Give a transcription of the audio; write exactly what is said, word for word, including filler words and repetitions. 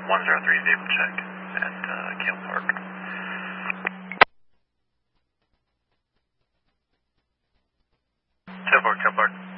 one zero three vehicle check at uh, Kale Park. ten four, Kale Park.